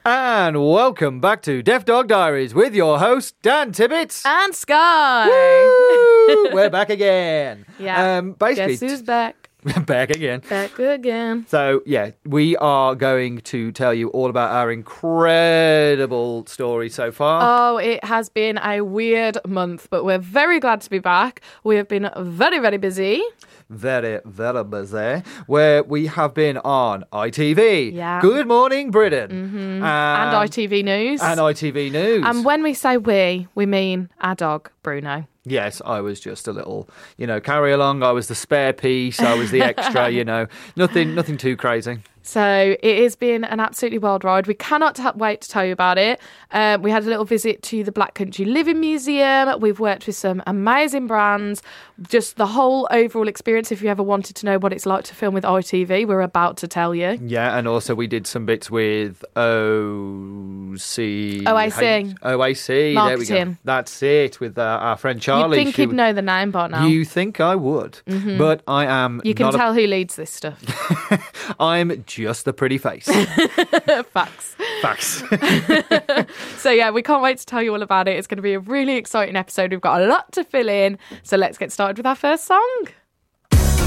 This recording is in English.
And welcome back to Deaf Dog Diaries with your host, Dan Tibbetts. And Sky. Woo! We're back again. Yeah. Basically, Guess who's back? back again. Back again. So, yeah, we are going to tell you all about our incredible story so far. Oh, it has been a weird month, but we're very glad to be back. We have been very, very busy. Very, very busy. Where we have been on ITV. Yeah. Good Morning Britain. Mm-hmm. And ITV News. And ITV News. And when we say we mean our dog, Bruno. Yes, I was just a little, carry along. I was the spare piece. I was the extra, nothing too crazy. So it has been an absolutely wild ride. We cannot wait to tell you about it. We had a little visit to the Black Country Living Museum. We've worked with some amazing brands. Just the whole overall experience. If you ever wanted to know what it's like to film with ITV, we're about to tell you. Yeah, and also we did some bits with OAC. Marketing. There we go. That's it, with our friend Charlie. You'd think he'd know the name by now. You think I would, but I am. You can tell who leads this stuff. I'm just the pretty face. Facts. Facts. So yeah, we can't wait to tell you all about it. It's going to be a really exciting episode. We've got a lot to fill in. So let's get started with our first song.